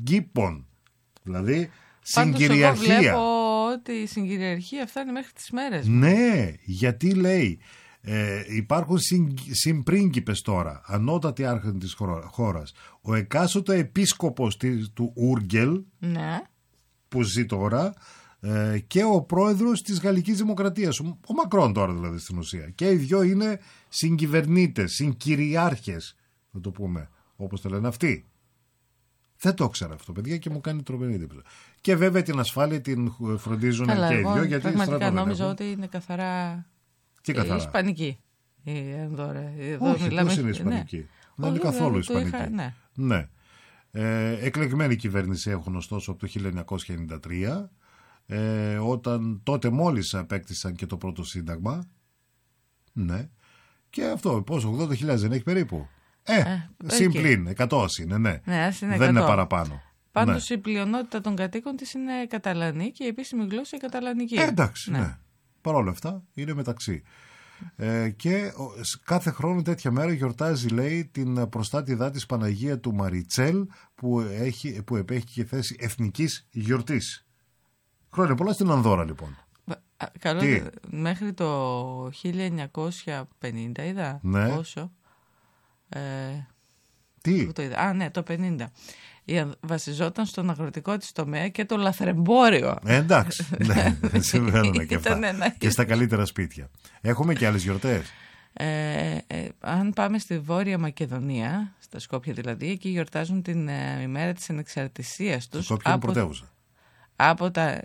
πριγκίπων. Δηλαδή συγκυριαρχία. Πάντως εγώ βλέπω ότι η συγκυριαρχία φτάνει μέχρι τις μέρες. Ναι, γιατί λέει υπάρχουν συμπρίγκιπες τώρα, ανώτατοι άρχοντες της χώρας. Ο εκάστοτε επίσκοπος του Ούργκελ, ναι, που ζει τώρα, και ο πρόεδρος της Γαλλικής Δημοκρατίας, ο Μακρόν τώρα δηλαδή στην ουσία. Και οι δυο είναι συγκυβερνήτες, συγκυριάρχες, να το πούμε, όπως το λένε αυτοί. Δεν το ήξερα αυτό, παιδιά, και μου κάνει τρομερή εντύπωση. Και βέβαια την ασφάλεια την φροντίζουν και οι δυο, γιατί πραγματικά νόμιζα ότι είναι καθαρά. Τι καθαρά? Ισπανική. Όχι, πώς είναι ισπανική? Ναι. Δεν είναι καθόλου ισπανική. Ναι. Εκλεγμένη κυβέρνηση έχουν ωστόσο από το 1993, όταν τότε μόλις απέκτησαν και το πρώτο σύνταγμα. Ναι. Και αυτό πόσο, 80.000 δεν έχει περίπου? Συμπλήν, 100 είναι, ναι. Δεν είναι παραπάνω. Πάντως η πλειονότητα των κατοίκων της είναι καταλανή και η επίσημη γλώσσα η καταλανική. Εντάξει, ναι. Παρ' όλα αυτά είναι μεταξύ. Και κάθε χρόνο τέτοια μέρα γιορτάζει, λέει, την προστάτηδά της Παναγία του Μαριτσέλ, που επέχει και θέση εθνικής γιορτής. Χρόνια πολλά στην Ανδώρα, λοιπόν. Καλό, μέχρι το 1950 είδα. Ναι. Πόσο? Τι? Το είδα. Ναι, το 50. Βασιζόταν στον αγροτικό της τομέα και το λαθρεμπόριο. Εντάξει, ναι, συμβαίνουν και αυτά. Και στα καλύτερα σπίτια. Έχουμε και άλλες γιορτές. Αν πάμε στη Βόρεια Μακεδονία, στα Σκόπια δηλαδή, εκεί γιορτάζουν την ημέρα της ανεξαρτησίας τους. Σκόπια είναι πρωτεύουσα. Από τα...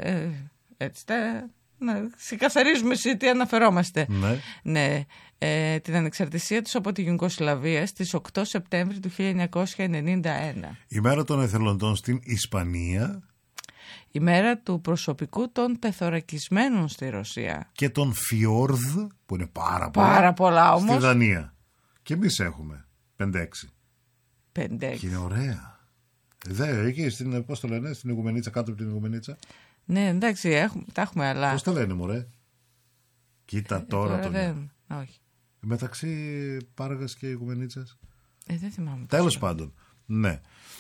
να ξεκαθαρίζουμε σε τι αναφερόμαστε. Ναι. Την ανεξαρτησία τους από τη Ιουγκοσλαβία στις 8 Σεπτέμβρη του 1991. Η μέρα των εθελοντών στην Ισπανία. Η μέρα του προσωπικού των τεθωρακισμένων στη Ρωσία. Και των φιόρδ, που είναι πάρα πολλά όμως. Στη Δανία. Και εμείς έχουμε 5-6. Και είναι ωραία. Εκεί στην, πώς το λένε, στην Ιγουμενίτσα, κάτω από την Ιγουμενίτσα. Ναι, εντάξει, τα έχουμε, αλλά... Πώς τα λένε, μωρέ? Κοίτα τώρα όχι. Μεταξύ Πάργας και Ιγουμενίτσας. Δεν θυμάμαι. Τέλος πάντων, ναι.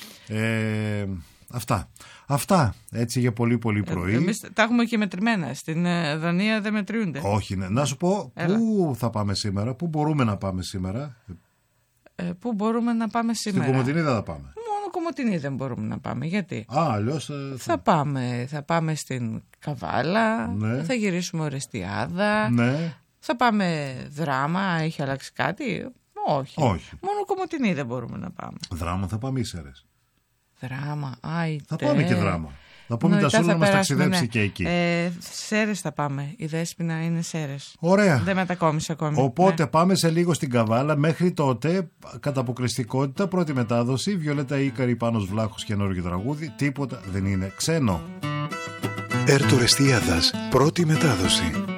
Αυτά, έτσι για πολύ πολύ πρωί. Εμείς τα έχουμε και μετρημένα. Στην Δανία δεν μετριούνται. Όχι, ναι. Να σου πω, πού θα πάμε σήμερα, πού μπορούμε να πάμε σήμερα? Πού μπορούμε να πάμε σήμερα? Στην Κομοτηνή δεν θα πάμε. Μόνο Κομοτηνή δεν μπορούμε να πάμε. Γιατί? Αλλιώς θα πάμε στην Καβάλα, ναι. Θα γυρίσουμε Ορεστιάδα, ναι. Θα πάμε Δράμα, έχει αλλάξει κάτι? Όχι. Μόνο Κομοτηνή δεν μπορούμε να πάμε. Δράμα θα πάμε ή Σέρες? Δράμα, θα πάμε και Δράμα. Θα πούμε τα Σούλα να μας ταξιδέψει και εκεί. Σέρες θα πάμε. Η Δέσποινα είναι Σέρες. Ωραία. Δεν μετακόμισε ακόμη. Οπότε πάμε σε λίγο στην Καβάλα. Μέχρι τότε, κατά αποκλειστικότητα, πρώτη μετάδοση. Βιολέτα Ίκαρη, Πάνος Βλάχος, καινούργιο τραγούδι. Τίποτα δεν είναι ξένο. Ερτορεστιάδας, πρώτη μετάδοση.